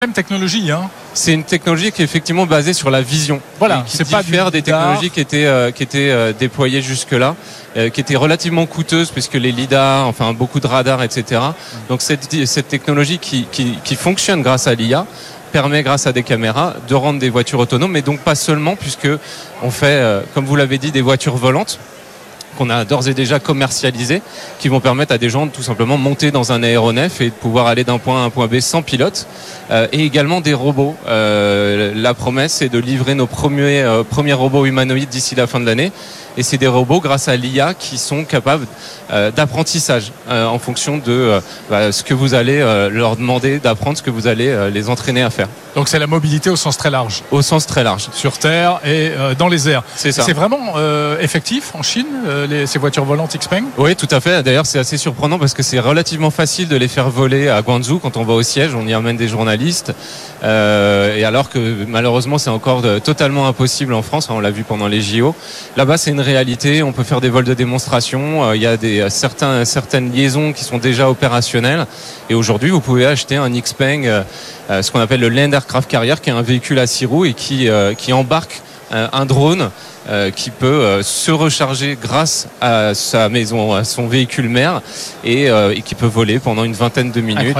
Même technologie, hein. C'est une technologie qui est effectivement basée sur la vision. Voilà, c'est pas des technologies qui étaient déployées jusque-là, qui étaient relativement coûteuses puisque les lidars, enfin beaucoup de radars, etc. Donc cette technologie qui fonctionne grâce à l'IA permet, grâce à des caméras, de rendre des voitures autonomes, mais donc pas seulement, puisque on fait, comme vous l'avez dit, des voitures volantes qu'on a d'ores et déjà commercialisées, qui vont permettre à des gens de tout simplement monter dans un aéronef et de pouvoir aller d'un point A à un point B sans pilote, et également des robots. La promesse, c'est de livrer nos premiers robots humanoïdes d'ici la fin de l'année. Et c'est des robots, grâce à l'IA, qui sont capables d'apprentissage en fonction de ce que vous allez leur demander d'apprendre, ce que vous allez les entraîner à faire. Donc c'est la mobilité au sens très large. Au sens très large. Sur Terre et dans les airs. C'est ça. C'est vraiment effectif en Chine, ces voitures volantes Xpeng ? Oui, tout à fait. D'ailleurs, c'est assez surprenant parce que c'est relativement facile de les faire voler à Guangzhou. Quand on va au siège, on y emmène des journalistes. Et alors que malheureusement, c'est encore totalement impossible en France. On l'a vu pendant les JO. Là-bas, c'est une réalité. On peut faire des vols de démonstration. Il y a certaines liaisons qui sont déjà opérationnelles. Et aujourd'hui, vous pouvez acheter un Xpeng, ce qu'on appelle le Land Aircraft Carrier, qui est un véhicule à 6 roues et qui embarque un drone qui peut se recharger grâce à sa maison, à son véhicule mère, et qui peut voler pendant une vingtaine de minutes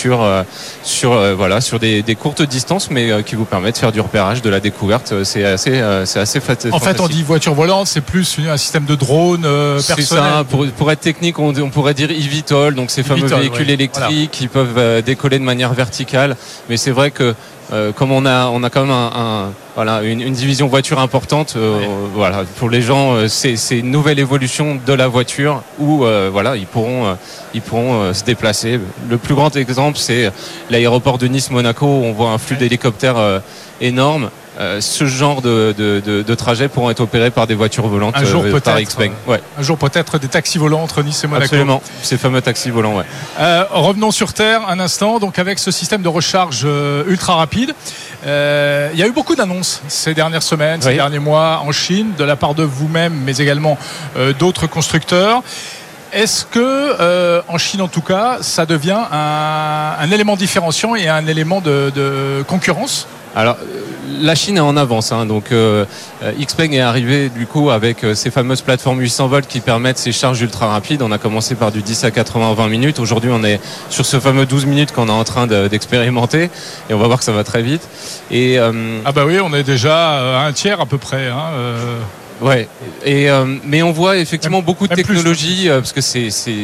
sur des courtes distances, mais qui vous permet de faire du repérage, de la découverte. C'est assez fantastique. En fait, on dit voiture volante, c'est plus un système de drone personnel. C'est ça. Pour être technique, on pourrait dire eVTOL, donc ces fameux véhicules électriques qui peuvent décoller de manière verticale. Mais c'est vrai que comme on a quand même une division voiture importante, pour les gens, c'est une nouvelle évolution de la voiture où ils pourront se déplacer. Le plus grand exemple, c'est l'aéroport de Nice-Monaco, où on voit un flux d'hélicoptères énorme. Ce genre de trajet pourront être opérés par des voitures volantes par Xpeng. Un jour peut-être des taxis volants entre Nice et Monaco. Absolument, ces fameux taxis volants. Revenons sur Terre un instant, donc avec ce système de recharge ultra rapide. Il y a eu beaucoup d'annonces ces dernières semaines, ces derniers mois en Chine, de la part de vous-même, mais également d'autres constructeurs. Est-ce que, en Chine en tout cas, ça devient un élément différenciant et un élément de concurrence ? Alors, la Chine est en avance, donc Xpeng est arrivé du coup avec ces fameuses plateformes 800 volts qui permettent ces charges ultra rapides. On a commencé par du 10 à 80-20 minutes. Aujourd'hui, on est sur ce fameux 12 minutes qu'on est en train d'expérimenter, et on va voir que ça va très vite. Et on est déjà à un tiers à peu près. Ouais. Mais on voit effectivement beaucoup de technologies, parce que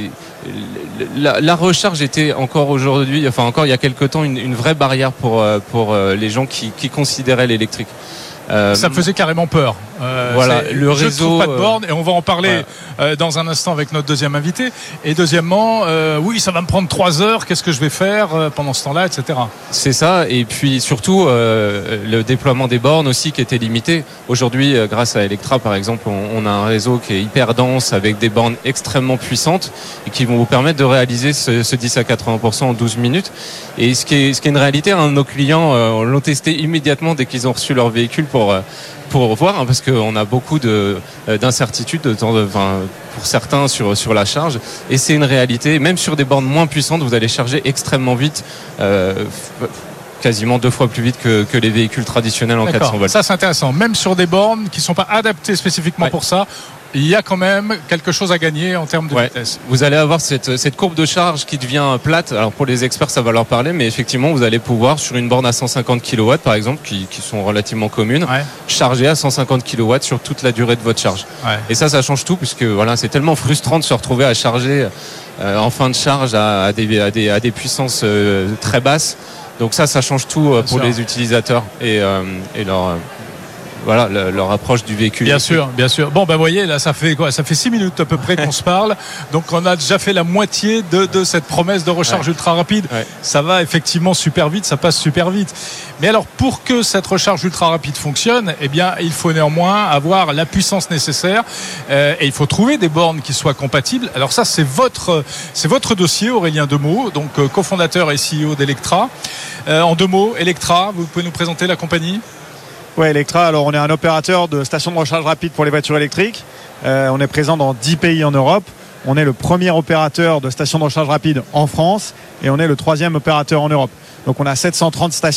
la recharge était encore aujourd'hui, encore il y a quelque temps, une vraie barrière pour les gens qui considéraient l'électrique. Ça me faisait carrément peur. Le réseau. Je trouve pas de borne, et on va en parler dans un instant avec notre deuxième invité. Et deuxièmement, ça va me prendre 3 heures. Qu'est-ce que je vais faire pendant ce temps-là, etc. C'est ça. Et puis surtout le déploiement des bornes aussi qui était limité. Aujourd'hui, grâce à Electra par exemple, on a un réseau qui est hyper dense avec des bornes extrêmement puissantes et qui vont vous permettre de réaliser ce 10 à 80% en 12 minutes. Et ce qui est une réalité, nos clients l'ont testé immédiatement dès qu'ils ont reçu leur véhicule pour voir, parce qu'on a beaucoup d'incertitudes pour certains sur la charge, et c'est une réalité. Même sur des bornes moins puissantes, vous allez charger extrêmement vite, quasiment 2 fois plus vite que les véhicules traditionnels en 400 volts. Ça, c'est intéressant. Même sur des bornes qui ne sont pas adaptées spécifiquement pour ça, il y a quand même quelque chose à gagner en termes de vitesse. Vous allez avoir cette courbe de charge qui devient plate. Alors pour les experts, ça va leur parler, mais effectivement, vous allez pouvoir, sur une borne à 150 kW par exemple, qui sont relativement communes, charger à 150 kW sur toute la durée de votre charge. Et ça change tout, puisque c'est tellement frustrant de se retrouver à charger en fin de charge à des puissances très basses. Donc ça change tout pour les utilisateurs et leur approche du véhicule. Bien sûr. Bon, vous voyez, là, ça fait 6 minutes à peu près qu'on se parle. Donc, on a déjà fait la moitié de cette promesse de recharge ultra rapide. Ça va effectivement super vite, ça passe super vite. Mais alors, pour que cette recharge ultra rapide fonctionne, il faut néanmoins avoir la puissance nécessaire, et il faut trouver des bornes qui soient compatibles. Alors ça, c'est votre dossier, Aurélien Demeaux, donc cofondateur et CEO d'Electra. En 2 mots, Electra, vous pouvez nous présenter la compagnie ? Electra, alors on est un opérateur de stations de recharge rapide pour les voitures électriques. On est présent dans 10 pays en Europe. On est le premier opérateur de stations de recharge rapide en France, et on est le 3e opérateur en Europe. Donc on a 730 stations